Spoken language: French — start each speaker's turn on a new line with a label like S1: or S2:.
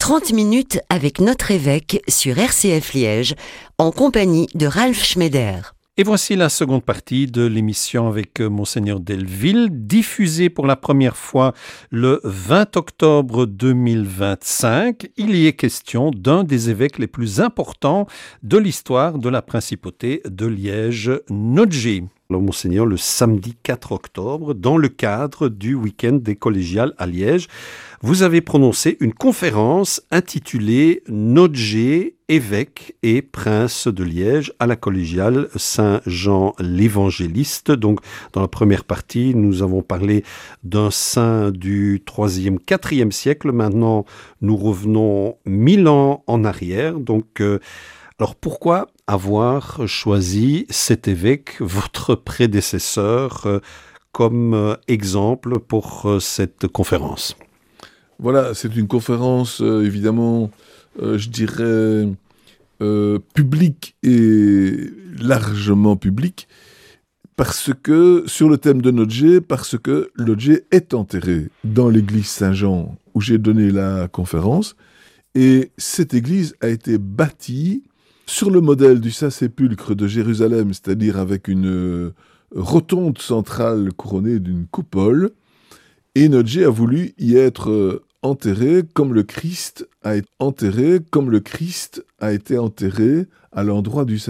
S1: 30 minutes avec notre évêque sur RCF Liège, en compagnie de Ralf Schneider.
S2: Et voici la seconde partie de l'émission avec Monseigneur Delville, diffusée pour la première fois le 20 octobre 2025. Il y est question d'un des évêques les plus importants de l'histoire de la principauté de Liège-Nodje. Alors, Monseigneur, le samedi 4 octobre, dans le cadre du week-end des collégiales à Liège, vous avez prononcé une conférence intitulée « Nodje, évêque et prince de Liège » à la collégiale Saint-Jean l'Évangéliste. Donc, dans la première partie, nous avons parlé d'un saint du 3e, 4e siècle. Maintenant, nous revenons 1000 ans en arrière. Donc, alors pourquoi avoir choisi cet évêque, votre prédécesseur, comme exemple pour cette conférence ?
S3: Voilà, c'est une conférence évidemment, je dirais, publique et largement publique, parce que, sur le thème de Nodje, parce que Nodje est enterré dans l'église Saint-Jean où j'ai donné la conférence, et cette église a été bâtie sur le modèle du Saint-Sépulcre de Jérusalem, c'est-à-dire avec une rotonde centrale couronnée d'une coupole, et Nodje a voulu y être enterré comme le Christ a été enterré à l'endroit du